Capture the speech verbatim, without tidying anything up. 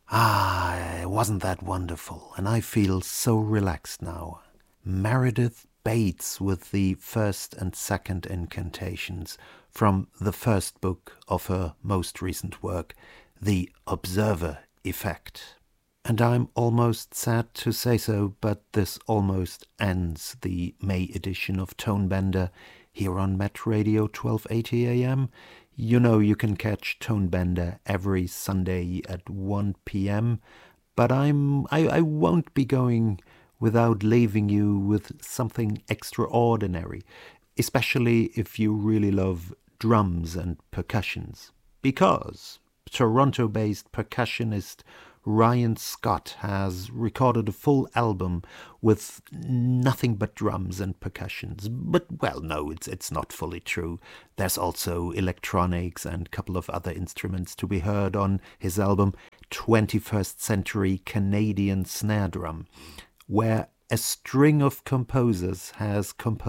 Ah, wasn't that wonderful? And I feel so relaxed now. Meredith Bates with the first and second incantations from the first book of her most recent work, The Observer Effect. And I'm almost sad to say so, but this almost ends the May edition of Tonebender here on Met Radio twelve eighty A M. You know you can catch Tonebender every Sunday at one p m, but I'm I, I won't be going without leaving you with something extraordinary, especially if you really love drums and percussions, because Toronto-based percussionist Ryan Scott has recorded a full album with nothing but drums and percussions. But, well, no, it's it's not fully true. There's also electronics and a couple of other instruments to be heard on his album twenty-first Century Canadian Snare Drum, where a string of composers has composed